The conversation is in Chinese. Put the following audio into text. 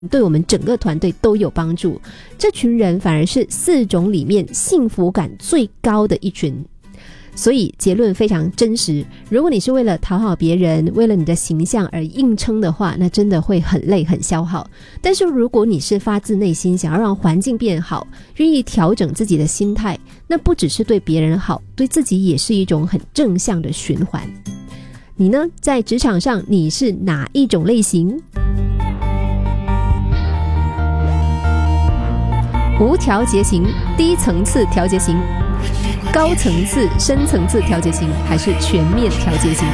对我们整个团队都有帮助。这群人反而是4种里面幸福感最高的一群。所以结论非常真实，如果你是为了讨好别人，为了你的形象而硬撑的话，那真的会很累很消耗。但是如果你是发自内心想要让环境变好，愿意调整自己的心态，那不只是对别人好，对自己也是一种很正向的循环。你呢，在职场上你是哪一种类型？无调节型、低层次调节型、高层次、深层次调节型，还是全面调节型？